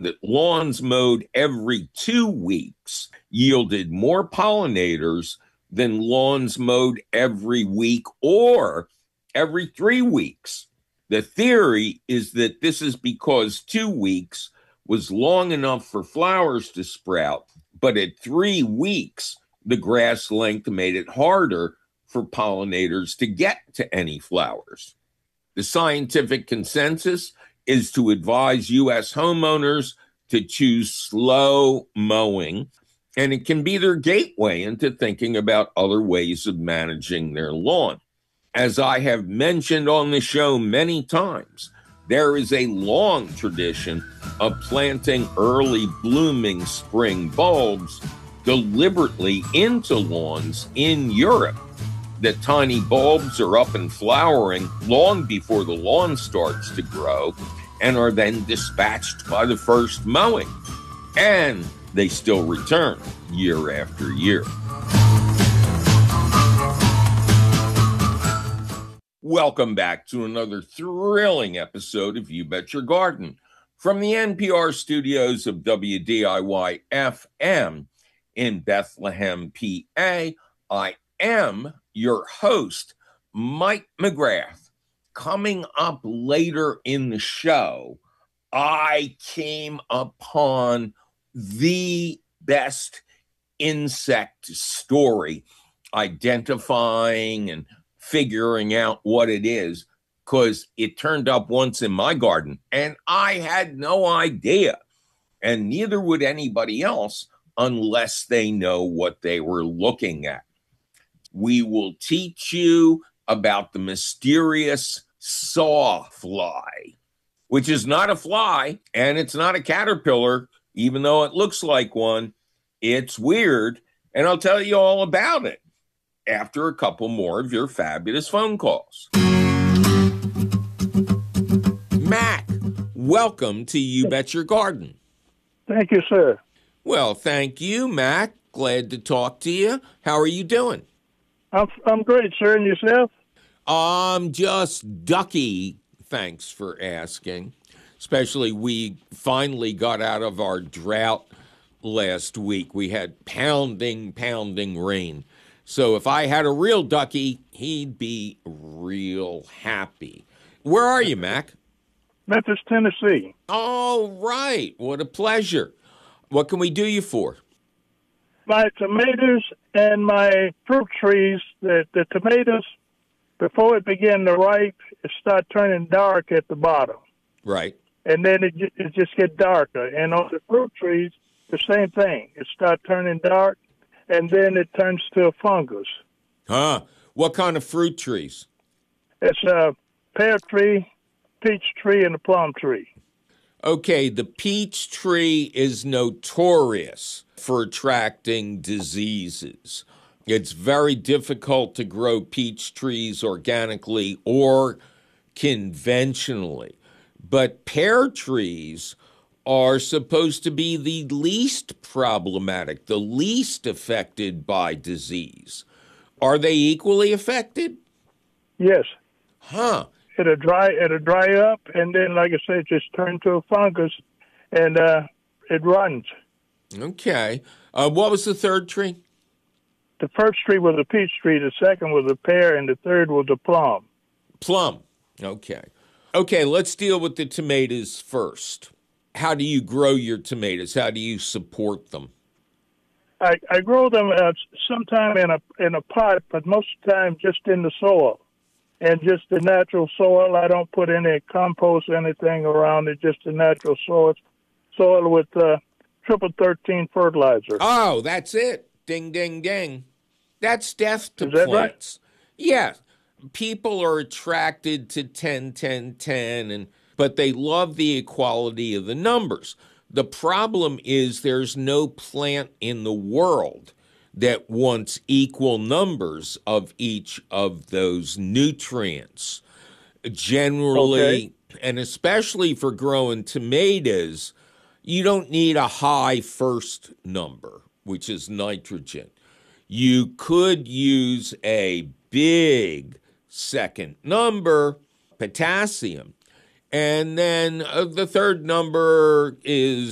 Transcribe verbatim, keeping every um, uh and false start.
that lawns mowed every two weeks yielded more pollinators than lawns mowed every week or every three weeks. The theory is that this is because two weeks was long enough for flowers to sprout, but at three weeks, the grass length made it harder for pollinators to get to any flowers. The scientific consensus is to advise U S homeowners to choose slow mowing, and it can be their gateway into thinking about other ways of managing their lawn. As I have mentioned on the show many times, there is a long tradition of planting early blooming spring bulbs deliberately into lawns in Europe. The tiny bulbs are up and flowering long before the lawn starts to grow and are then dispatched by the first mowing. And they still return year after year. Welcome back to another thrilling episode of You Bet Your Garden. From the N P R studios of W D I Y F M in Bethlehem, P A, I am your host, Mike McGrath. Coming up later in the show, I came upon the best insect story, identifying and figuring out what it is, because it turned up once in my garden and I had no idea, and neither would anybody else unless they know what they were looking at. We will teach you about the mysterious sawfly, which is not a fly and it's not a caterpillar, even though it looks like one. It's weird, and I'll tell you all about it after a couple more of your fabulous phone calls. Mac, welcome to You Bet Your Garden. Thank you, sir. Well, thank you, Mac. Glad to talk to you. How are you doing? I'm I'm great, sir. And yourself? I'm just ducky, thanks for asking. Especially we finally got out of our drought last week. We had pounding, pounding rain. So if I had a real ducky, he'd be real happy. Where are you, Mac? Memphis, Tennessee. All right. What a pleasure. What can we do you for? My tomatoes and my fruit trees, the, the tomatoes, before it begin to ripe, it start turning dark at the bottom. Right. And then it, it just get darker. And on the fruit trees, the same thing. It start turning dark, and then it turns to a fungus. Huh. What kind of fruit trees? It's a pear tree, peach tree, and a plum tree. Okay, the peach tree is notorious for attracting diseases. It's very difficult to grow peach trees organically or conventionally. But pear trees are supposed to be the least problematic, the least affected by disease. Are they equally affected? Yes. Huh. It'll dry, it'll dry up, and then, like I said, just turn to a fungus, and uh, it runs. Okay. Uh, what was the third tree? The first tree was a peach tree, the second was a pear, and the third was a plum. Plum. Okay. Okay, let's deal with the tomatoes first. How do you grow your tomatoes? How do you support them? I, I grow them uh, sometime in a in a pot, but most of the time just in the soil. And just the natural soil. I don't put any compost, anything around it, just the natural soil. Soil with uh, triple thirteen fertilizer. Oh, that's it. Ding, ding, ding. That's death to Is that plants. Right? Yeah. People are attracted to ten, ten, ten, and but they love the equality of the numbers. The problem is there's no plant in the world that wants equal numbers of each of those nutrients. Generally, okay. And especially for growing tomatoes, you don't need a high first number, which is nitrogen. You could use a big second number, potassium, and then uh, the third number is